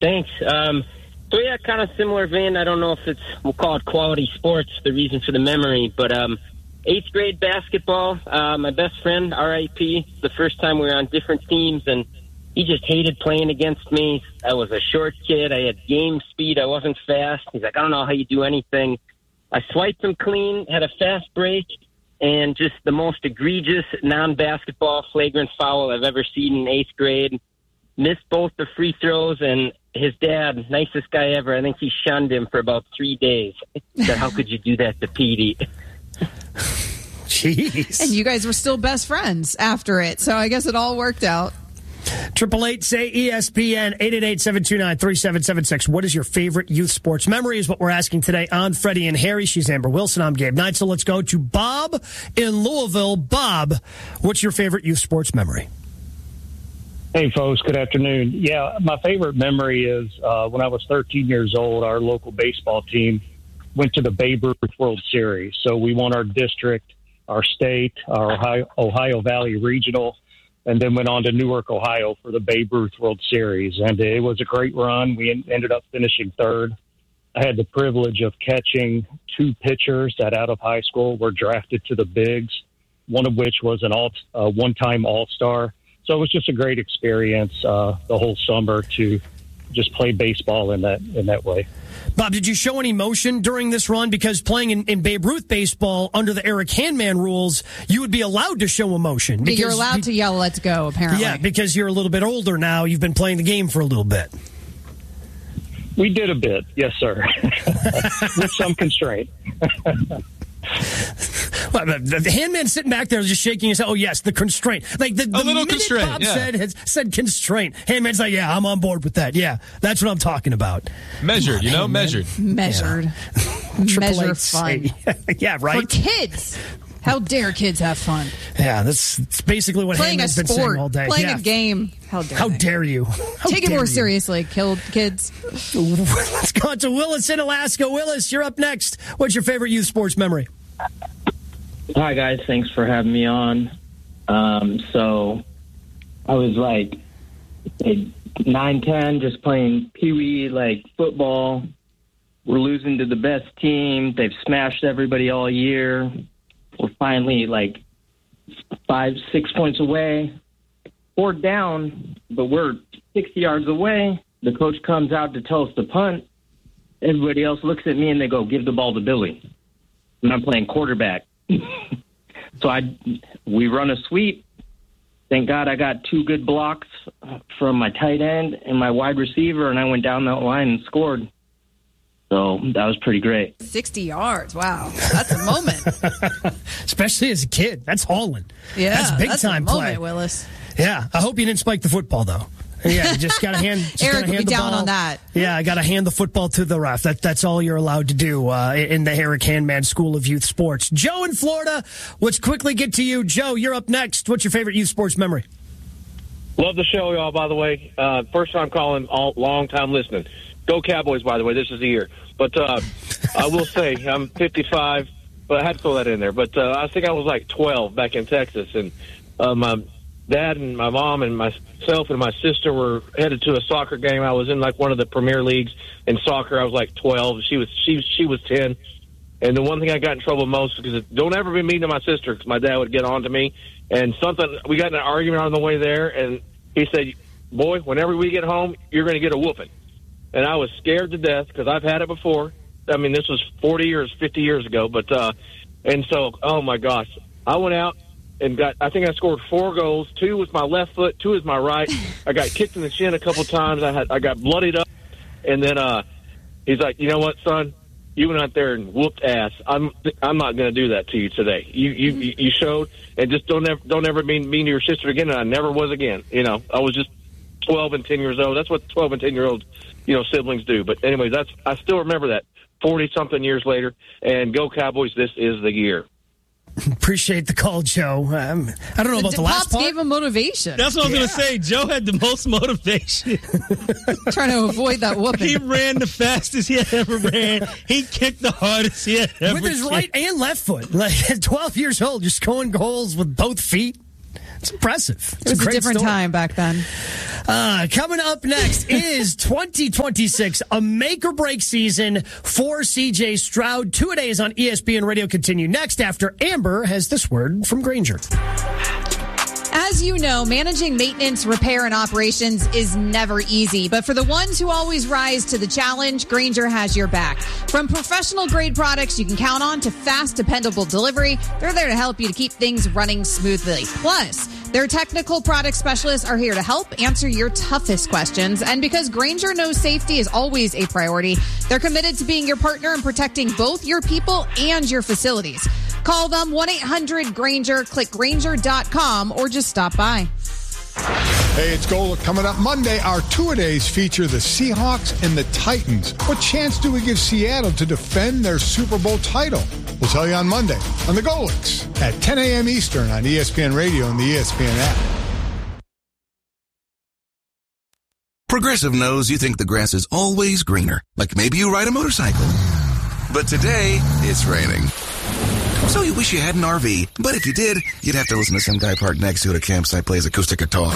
Thanks. So, yeah, kind of similar vein. I don't know if we'll call it quality sports, the reason for the memory. But 8th grade basketball, my best friend, R.I.P., the first time we were on different teams, and he just hated playing against me. I was a short kid. I had game speed. I wasn't fast. He's like, I don't know how you do anything. I swiped him clean, had a fast break, and just the most egregious non-basketball flagrant foul I've ever seen in 8th grade. Missed both the free throws, and his dad, nicest guy ever, I think he shunned him for about 3 days. He said, how could you do that to Petey? Jeez. And you guys were still best friends after it, so I guess it all worked out. 888-SAY-ESPN, 888-729-3776. What is your favorite youth sports memory is what we're asking today on Freddie and Harry. She's Amber Wilson. I'm Gabe Knight. So let's go to Bob in Louisville. Bob, what's your favorite youth sports memory? Hey, folks. Good afternoon. Yeah, my favorite memory is when I was 13 years old, our local baseball team went to the Babe Ruth World Series. So we won our district, our state, our Ohio Valley Regional, and then went on to Newark, Ohio for the Babe Ruth World Series. And it was a great run. We ended up finishing third. I had the privilege of catching 2 pitchers that out of high school were drafted to the bigs, one of which was a one-time All-Star. So it was just a great experience the whole summer to just play baseball in that way. Bob, did you show any emotion during this run? Because playing in Babe Ruth baseball under the Eric Handman rules, you would be allowed to show emotion. You're allowed to yell, let's go, apparently. Yeah, because you're a little bit older now. You've been playing the game for a little bit. We did a bit, yes, sir, with some constraint. Well, the handman sitting back there just shaking his head. Oh, yes, the constraint. Like the little constraint. Bob said constraint. Handman's like, yeah, I'm on board with that. Yeah, that's what I'm talking about. Measured, measured. Measured. Yeah. Measure fun. Yeah, right? For kids. How dare kids have fun? Yeah, that's basically what Handman's been saying all day. Playing a game. How dare you? Take it more seriously, kids. Let's go to Willis in Alaska. Willis, you're up next. What's your favorite youth sports memory? Hi, guys. Thanks for having me on. So I was like 9, 10, just playing peewee, like football. We're losing to the best team. They've smashed everybody all year. We're finally like 5, 6 points away. 4th down, but we're 60 yards away. The coach comes out to tell us to punt. Everybody else looks at me and they go, give the ball to Billy. And I'm playing quarterback. So we run a sweep. Thank God I got 2 good blocks from my tight end and my wide receiver, and I went down that line and scored. So that was pretty great. 60 yards. Wow. That's a moment. Especially as a kid. That's hauling. Yeah. That's big time play. Moment, Willis. Yeah. I hope you didn't spike the football, though. Yeah, you just got to hand. Eric would be down ball. on that. Yeah, I got to hand the football to the ref. That's all you're allowed to do in the Eric Handman School of Youth Sports. Joe in Florida, let's quickly get to you. Joe, you're up next. What's your favorite youth sports memory? Love the show, y'all, by the way. First time calling, long time listening. Go Cowboys, by the way. This is the year. But I will say, I'm 55, but I had to throw that in there. But I think I was like 12 back in Texas, and my dad and my mom and myself and my sister were headed to a soccer game. I was in like one of the premier leagues in soccer. I was like 12. She was 10. And the one thing I got in trouble most because don't ever be mean to my sister because my dad would get on to me. And we got in an argument on the way there, and he said, boy, whenever we get home, you're going to get a whooping. And I was scared to death because I've had it before. I mean, this was 40 years, 50 years ago. But and so, oh, my gosh. I went out and I think I scored 4 goals, 2 with my left foot, 2 with my right. I got kicked in the shin a couple times. I got bloodied up. And then he's like, you know what, son? You went out there and whooped ass. I'm not going to do that to you today. You showed, and just don't ever be mean to your sister again. And I never was again. You know, I was just 12 and 10 years old. That's what 12 and 10 year olds, siblings do. But anyway, I still remember that 40 something years later. And go Cowboys! This is the year. Appreciate the call, Joe. I don't know about the last Pops part. gave him motivation. That's what I was going to say. Joe had the most motivation. Trying to avoid that whooping. He ran the fastest he had ever ran. He kicked the hardest he had ever with his kicked. right and left foot. Like at 12 years old, just scoring goals with both feet. It's impressive. It was a different time back then. Coming up next is 2026, a make-or-break season for C.J. Stroud. 2-a-days on ESPN Radio continue next after Amber has this word from Grainger. As you know, managing maintenance, repair, and operations is never easy. But for the ones who always rise to the challenge, Grainger has your back. From professional-grade products you can count on to fast, dependable delivery, they're there to help you to keep things running smoothly. Plus, their technical product specialists are here to help answer your toughest questions. And because Grainger knows safety is always a priority, they're committed to being your partner and protecting both your people and your facilities. Call them 1-800-GRAINGER, click Grainger.com, or just stop by. Hey, it's Golic. Coming up Monday, our two-a-days feature the Seahawks and the Titans. What chance do we give Seattle to defend their Super Bowl title? We'll tell you on Monday on the Golics at 10 a.m. Eastern on ESPN Radio and the ESPN app. Progressive knows you think the grass is always greener, like maybe you ride a motorcycle. But today, it's raining. So you wish you had an RV, but if you did, you'd have to listen to some guy parked next to it at a campsite plays acoustic guitar.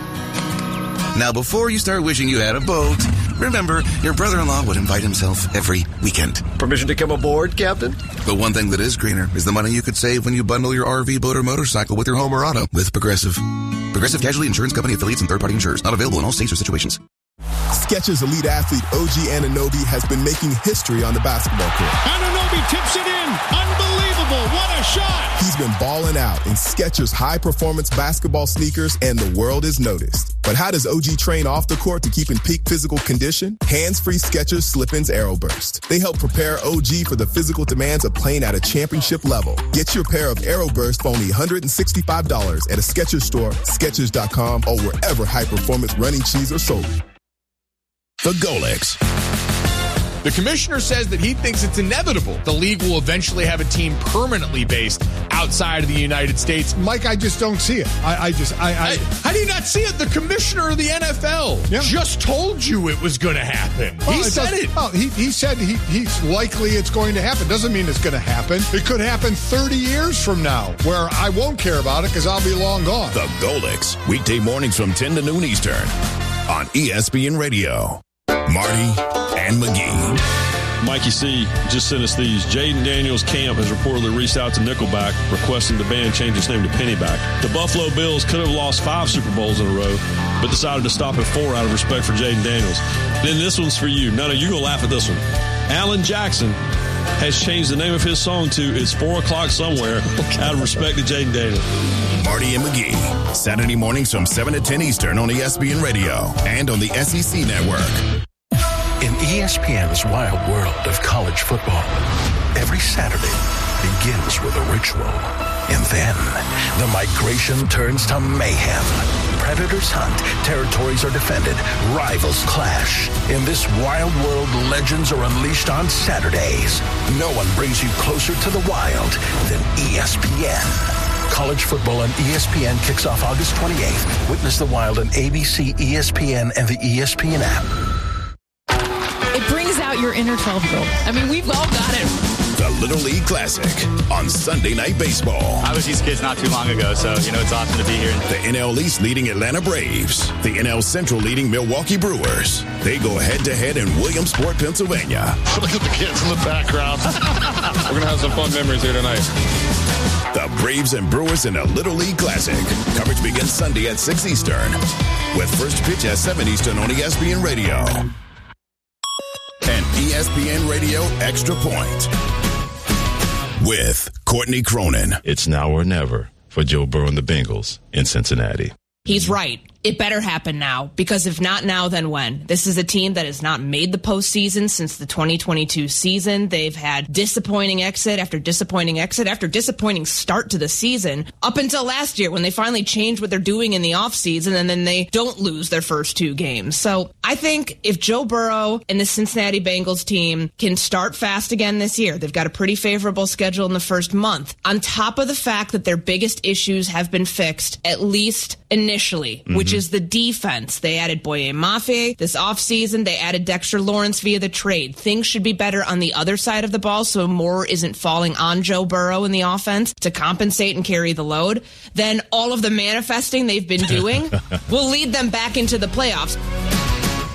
Now, before you start wishing you had a boat, remember, your brother-in-law would invite himself every weekend. Permission to come aboard, Captain? But one thing that is greener is the money you could save when you bundle your RV, boat, or motorcycle with your home or auto with Progressive. Progressive Casualty Insurance Company affiliates and third-party insurers. Not available in all states or situations. Skechers elite athlete OG Anunoby has been making history on the basketball court. Anunoby tips it in. Unbelievable. What a shot. He's been balling out in Skechers high-performance basketball sneakers, and the world has noticed. But how does OG train off the court to keep in peak physical condition? Hands-free Skechers Slip-ins Aeroburst. They help prepare OG for the physical demands of playing at a championship level. Get your pair of Aeroburst for only $165 at a Skechers store, Skechers.com, or wherever high-performance running shoes are sold. The Golics. The commissioner says that he thinks it's inevitable the league will eventually have a team permanently based outside of the United States. Mike, I just don't see it. I How do you not see it? The commissioner of the NFL just told you it was going to happen. Well, he said it. Oh, he said he's likely it's going to happen. Doesn't mean it's going to happen. It could happen 30 years from now where I won't care about it because I'll be long gone. The Golics, weekday mornings from 10 to noon Eastern on ESPN Radio. Marty and McGee. Mikey C. just sent us these. Jaden Daniels' camp has reportedly reached out to Nickelback requesting the band change its name to Pennyback. The Buffalo Bills could have lost 5 Super Bowls in a row, but decided to stop at 4 out of respect for Jaden Daniels. Then this one's for you. No, you're going to laugh at this one. Alan Jackson has changed the name of his song to It's 4 O'Clock Somewhere out of respect to Jaden Daniels. Marty and McGee, Saturday mornings from 7 to 10 Eastern on ESPN Radio and on the SEC Network. In ESPN's wild world of college football, every Saturday begins with a ritual. And then the migration turns to mayhem. Predators hunt, territories are defended, rivals clash. In this wild world, legends are unleashed on Saturdays. No one brings you closer to the wild than ESPN. College football on ESPN kicks off August 28th. Witness the wild on ABC, ESPN, and the ESPN app. It brings out your inner 12-year-old. I mean, we've all got it. The Little League Classic on Sunday Night Baseball. I was these kids not too long ago, so, it's awesome to be here. The NL East leading Atlanta Braves. The NL Central leading Milwaukee Brewers. They go head-to-head in Williamsport, Pennsylvania. Look at the kids in the background. We're going to have some fun memories here tonight. The Braves and Brewers in a Little League Classic. Coverage begins Sunday at 6 Eastern. With first pitch at 7 Eastern on ESPN Radio. And ESPN Radio Extra Point with Courtney Cronin. It's now or never for Joe Burrow and the Bengals in Cincinnati. He's right. It better happen now, because if not now, then when? This is a team that has not made the postseason since the 2022 season. They've had disappointing exit after disappointing exit after disappointing start to the season up until last year when they finally changed what they're doing in the offseason, and then they don't lose their first 2 games. So I think if Joe Burrow and the Cincinnati Bengals team can start fast again this year, they've got a pretty favorable schedule in the first month, on top of the fact that their biggest issues have been fixed, at least initially, which which is the defense. They added Boye Mafe this offseason. They added Dexter Lawrence via the trade. Things should be better on the other side of the ball so more isn't falling on Joe Burrow in the offense to compensate and carry the load. Then all of the manifesting they've been doing will lead them back into the playoffs.